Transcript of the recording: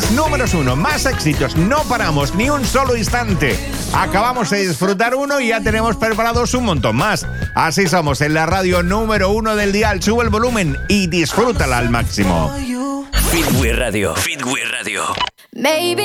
Más números uno, más éxitos. No paramos ni un solo instante. Acabamos de disfrutar uno y ya tenemos preparados un montón más. Así somos en la radio número uno del dial. Sube el volumen y disfrútala al máximo. Fitway Radio. Fitway Radio. Maybe